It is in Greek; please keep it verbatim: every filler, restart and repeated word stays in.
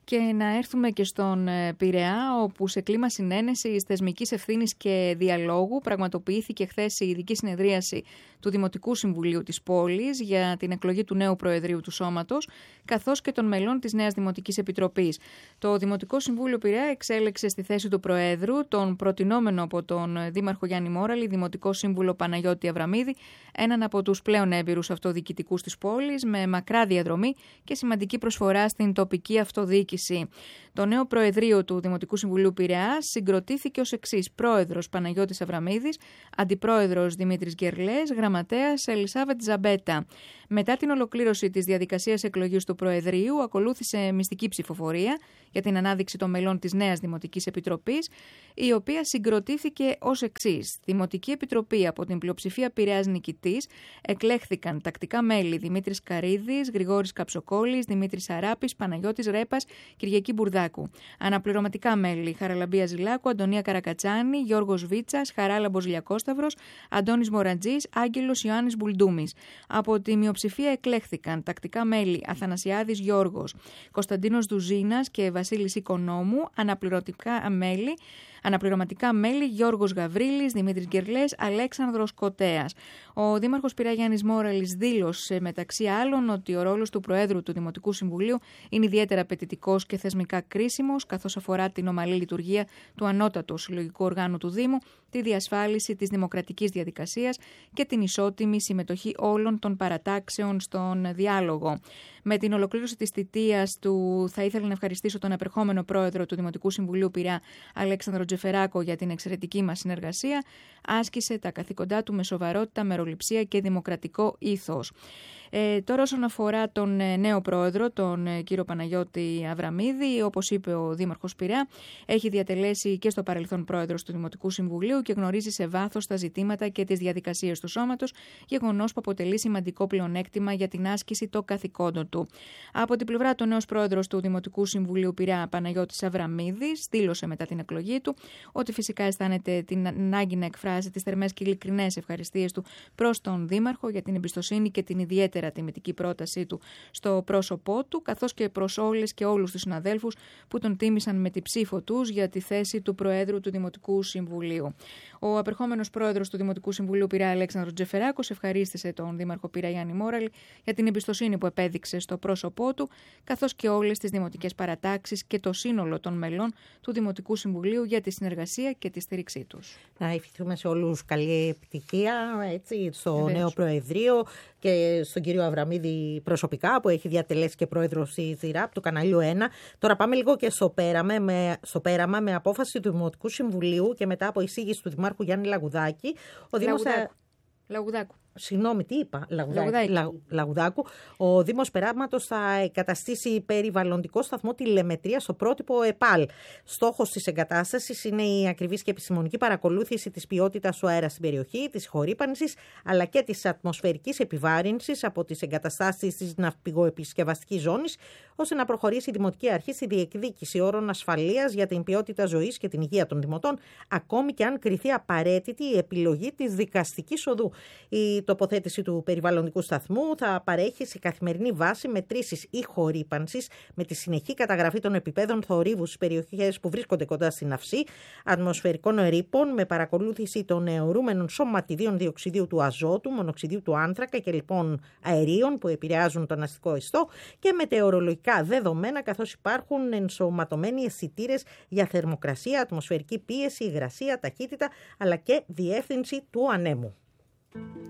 Και να έρθουμε και στον Πειραιά, όπου σε κλίμα συνένεσης, θεσμικής ευθύνης και διαλόγου πραγματοποιήθηκε χθες η ειδική συνεδρίαση του Δημοτικού Συμβουλίου της πόλης για την εκλογή του νέου Προεδρείου του Σώματος, καθώς και των μελών της νέας Δημοτικής Επιτροπής. Το Δημοτικό Συμβούλιο Πειραιά εξέλεξε στη θέση του Προέδρου τον προτινόμενο από τον Δήμαρχο Γιάννη Μόραλη, Δημοτικό Σύμβουλο Παναγιώτη Αβραμίδη, έναν από τους πλέον έμπειρους αυτοδιοικητικούς της πόλης, με μακρά διαδρομή και σημαντική προσφορά στην τοπική αυτοδιοίκηση. Το νέο Προεδρείο του Δημοτικού Συμβουλίου Πειραιά συγκροτήθηκε ως εξής: Πρόεδρος Παναγιώτης Αβραμίδης, Αντιπρόεδρος Δημήτρης Γκερλές, Γραμματέας Ελισάβετ Ζαμπέτα. Μετά την ολοκλήρωση της διαδικασίας εκλογής του Προεδρείου, ακολούθησε μυστική ψηφοφορία για την ανάδειξη των μελών της νέας Δημοτικής Επιτροπής, η οποία συγκροτήθηκε ως εξής: Δημοτική Επιτροπή από την πλειοψηφία Πειραιάς νικητής εκλέχθηκαν τακτικά μέλη Δημήτρης Καρίδης, Γρηγόρης Καψοκόλλης, Δημήτρης Αράπης, Παναγιώτης Ρέπας, Κυριακή Μπουρδάκου. Αναπληρωματικά μέλη Χαραλαμπία Ζηλάκου, Αντωνία Καρακατσάνη, Γιώργος Βίτσας, Χαράλαμπος Λιακόσταυρος, Αντώνης Μοραντζής, Άγγελος Ιωάννης Μπουλντούμης. Από τη μειοψηφία εκλέχθηκαν τακτικά μέλη Αθανασιάδης Γιώργος, Κωνσταντίνος Δουζίνας και Βασίλης Οικονόμου. Αναπληρωτικά μέλη Αναπληρωματικά μέλη Γιώργος Γαβρίλης, Δημήτρης Γκερλές, Αλέξανδρος Κοτέας. Ο Δήμαρχος Πειραιά Γιάννης Μόραλης δήλωσε μεταξύ άλλων ότι ο ρόλος του Προέδρου του Δημοτικού Συμβουλίου είναι ιδιαίτερα απαιτητικός και θεσμικά κρίσιμος, καθώς αφορά την ομαλή λειτουργία του ανώτατου συλλογικού οργάνου του Δήμου, τη διασφάλιση της δημοκρατικής διαδικασίας και την ισότιμη συμμετοχή όλων των παρατάξεων στον διάλογο. Με την ολοκλήρωση της θητείας του, θα ήθελα να ευχαριστήσω τον απερχόμενο πρόεδρο του Δημοτικού Συμβουλίου Πειραιά, Αλέξανδρο Τζεφεράκο, για την εξαιρετική μας συνεργασία. Άσκησε τα καθήκοντά του με σοβαρότητα, μεροληψία και δημοκρατικό ήθος. Ε, τώρα, όσον αφορά τον ε, νέο πρόεδρο, τον ε, κύριο Παναγιώτη Αβραμίδη, όπως είπε ο Δήμαρχος Πειραιά, έχει διατελέσει και στο παρελθόν πρόεδρος του Δημοτικού Συμβουλίου και γνωρίζει σε βάθος τα ζητήματα και τις διαδικασίες του σώματος, γεγονός που αποτελεί σημαντικό πλεονέκτημα για την άσκηση των καθηκόντων του. Από την πλευρά του, νέος πρόεδρος του Δημοτικού Συμβουλίου Πειραιά, Παναγιώτης Αβραμίδης, δήλωσε μετά την εκλογή του ότι φυσικά αισθάνεται την ανάγκη να εκφράσει τις θερμές και ειλικρινές ευχαριστίες του προς τον Δήμαρχο για την εμπιστοσύνη και την ιδιαίτερη τιμητική πρότασή του στο πρόσωπό του, καθώς και προς όλες και όλους τους συναδέλφους που τον τίμησαν με τη ψήφο τους για τη θέση του Προέδρου του Δημοτικού Συμβουλίου. Ο απερχόμενος πρόεδρος του Δημοτικού Συμβουλίου Πειραιά, Αλέξανδρος Τζεφεράκος, ευχαρίστησε τον Δήμαρχο Πειραιά Γιάννη Μόραλη για την εμπιστοσύνη που επέδειξε στο πρόσωπό του, καθώς και όλες τις δημοτικές παρατάξεις και το σύνολο των μελών του Δημοτικού Συμβουλίου για τη συνεργασία και τη στήριξή τους. Να ευχηθούμε σε όλους καλή επιτυχία, έτσι, στο Βεβαίως. Νέο Προεδρείο και στον κύριο Αβραμίδη προσωπικά, που έχει διατελέσει και πρόεδρος της ΙΡΑΠ του καναλιού ένα. Τώρα πάμε λίγο και στο πέραμα, με, στο πέραμα με απόφαση του Δημοτικού Συμβουλίου και μετά από εισήγηση του Δημάρχου Γιάννη Λαγουδάκη. Ο Δήμος θα... Λαγουδάκου. Συγγνώμη, τι είπα, Λαγουδάκη. Λα, Λαγουδάκου. Ο Δήμος Περάματος θα εγκαταστήσει περιβαλλοντικό σταθμό τηλεμετρίας στο πρότυπο ΕΠΑΛ. Στόχος της εγκατάστασης είναι η ακριβής και επιστημονική παρακολούθηση της ποιότητας του αέρα στην περιοχή, της χορύπανσης, αλλά και της ατμοσφαιρικής επιβάρυνσης από τις εγκαταστάσεις της ναυπηγοεπισκευαστικής ζώνης, ώστε να προχωρήσει η Δημοτική Αρχή στη διεκδίκηση όρων ασφαλείας για την ποιότητα ζωής και την υγεία των δημοτών, ακόμη και αν κριθεί απαραίτητη η επιλογή της δικαστικής οδού. Η τοποθέτηση του περιβαλλοντικού σταθμού θα παρέχει σε καθημερινή βάση μετρήσεις ή χορύπανσης με τη συνεχή καταγραφή των επιπέδων θορύβου στις περιοχές που βρίσκονται κοντά στην αυσή, ατμοσφαιρικών ρήπων με παρακολούθηση των αιωρούμενων σωματιδίων διοξιδίου του αζότου, μονοξιδίου του άνθρακα και λοιπόν αερίων που επηρεάζουν τον αστικό ιστό και μετεωρολογικά δεδομένα, καθώς υπάρχουν ενσωματωμένοι αισθητήρες για θερμοκρασία, ατμοσφαιρική πίεση, υγρασία, ταχύτητα αλλά και διεύθυνση του ανέμου.